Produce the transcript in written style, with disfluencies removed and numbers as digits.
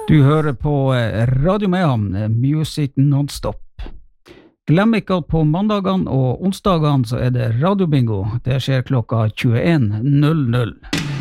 Du hører på Radio Mehamn, Music Non-Stop. Glem ikke at på mandagene og onsdagene så det radiobingo. Det skjer klokka 21.00.